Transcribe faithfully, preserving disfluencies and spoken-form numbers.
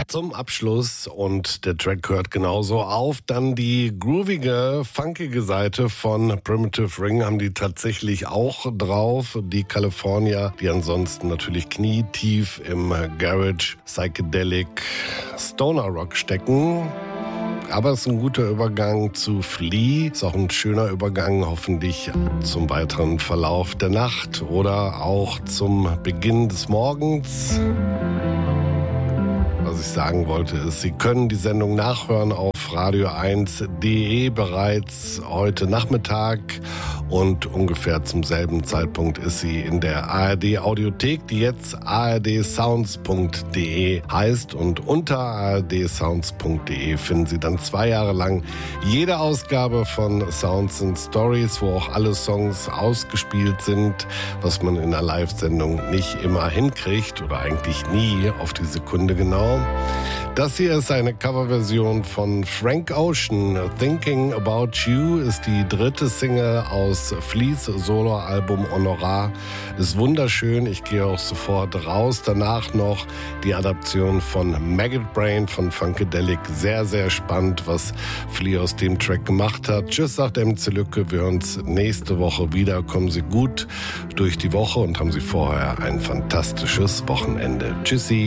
zum Abschluss, und der Track hört genauso auf. Dann die groovige, funkige Seite von Primitive Ring haben die tatsächlich auch drauf. Die California, die ansonsten natürlich knietief im Garage, Psychedelic, Stoner Rock stecken. Aber es ist ein guter Übergang zu Flea. Ist auch ein schöner Übergang, hoffentlich zum weiteren Verlauf der Nacht oder auch zum Beginn des Morgens. Was ich sagen wollte ist, Sie können die Sendung nachhören auf radio eins punkt de bereits heute Nachmittag, und ungefähr zum selben Zeitpunkt ist sie in der A R D Audiothek, die jetzt a r d sounds punkt de heißt, und unter a r d sounds punkt de finden Sie dann zwei Jahre lang jede Ausgabe von Sounds and Stories, wo auch alle Songs ausgespielt sind, was man in einer Live-Sendung nicht immer hinkriegt oder eigentlich nie auf die Sekunde genau. Das hier ist eine Coverversion von Frank Ocean. Thinking About You ist die dritte Single aus Fleas Soloalbum Honorar. Ist wunderschön, ich gehe auch sofort raus. Danach noch die Adaption von Maggot Brain von Funkadelic. Sehr, sehr spannend, was Flea aus dem Track gemacht hat. Tschüss, sagt M C Lücke. Wir hören uns nächste Woche wieder. Kommen Sie gut durch die Woche und haben Sie vorher ein fantastisches Wochenende. Tschüssi.